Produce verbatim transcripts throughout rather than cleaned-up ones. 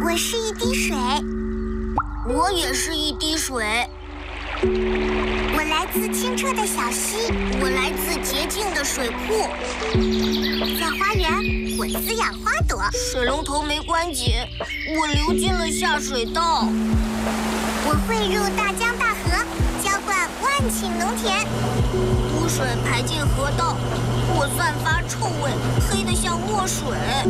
我是一滴水。 我也是一滴水。 我来自清澈的小溪。 我来自洁净的水库。 在花园，我滋养花朵。 水龙头没关紧，我流进了下水道。 我汇入大江大河，浇灌万顷农田。 污水排进河道，我散发臭味，黑得像墨水。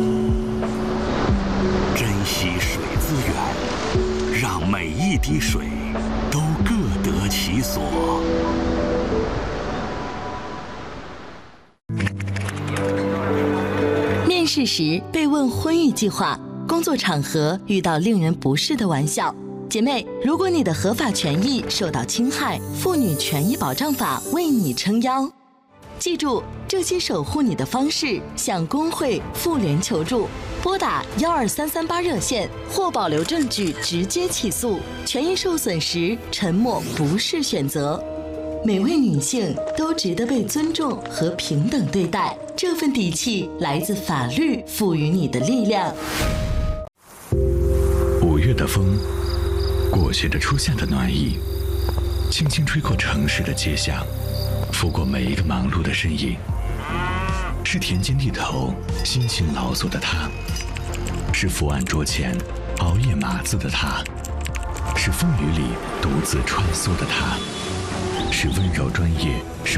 珍惜水资源，让每一滴水都各得其所。 面试时被问婚育计划，工作场合遇到令人不适的玩笑。姐妹，如果你的合法权益受到侵害，妇女权益保障法为你撑腰。记住，这些守护你的方式，向工会、妇联求助，拨打幺二三三八热线或保留证据直接起诉。权益受损时，沉默不是选择。每位女性都值得被尊重和平等对待，这份底气来自法律赋予你的力量。 五月的风，裹挟着初夏的暖意，轻轻吹过城市的街巷，拂过每一个忙碌的身影。是田间地头辛勤劳作的他，是伏案桌前熬夜码字的他，是风雨里独自穿梭的他，是温柔专业